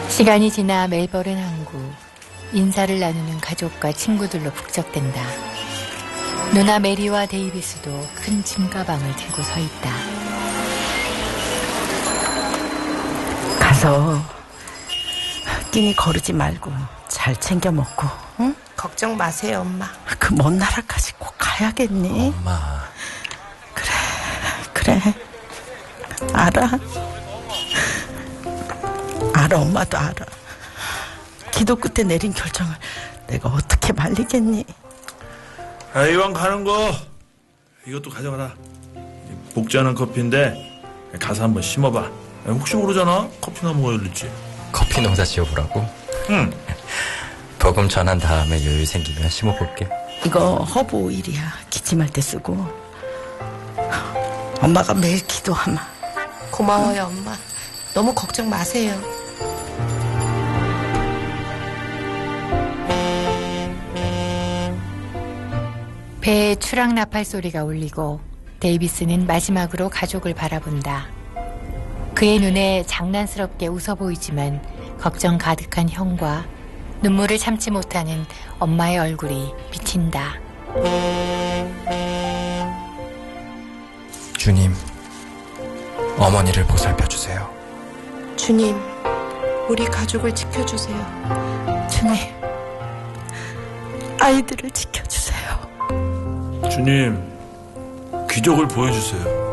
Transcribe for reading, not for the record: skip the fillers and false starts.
시간이 지나 멜버른 항구. 인사를 나누는 가족과 친구들로 북적댄다. 누나 메리와 데이비스도 큰 짐가방을 들고 서 있다. 가서 끼니 거르지 말고 잘 챙겨 먹고, 응? 걱정 마세요, 엄마. 그 먼 나라까지 꼭 가야겠니? 엄마. 그래. 알아. 엄마도 알아. 기도 끝에 내린 결정을 내가 어떻게 말리겠니? 이왕 가는 거 이것도 가져가라. 복지하는 커피인데 가서 한번 심어봐. 혹시 모르잖아, 커피나 뭐가 열릴지. 커피 농사 지어보라고? 응. 버금 전한 다음에 여유 생기면 심어볼게. 이거 허브 오일이야. 기침할 때 쓰고. 엄마가 매일 기도하마. 고마워요, 엄마. 너무 걱정 마세요. 배에 추락 나팔 소리가 울리고 데이비스는 마지막으로 가족을 바라본다. 그의 눈에 장난스럽게 웃어 보이지만 걱정 가득한 형과 눈물을 참지 못하는 엄마의 얼굴이 비친다. 주님, 어머니를 보살펴주세요. 주님, 우리 가족을 지켜주세요. 주님, 아이들을 지켜주세요. 주님, 기적을 보여주세요.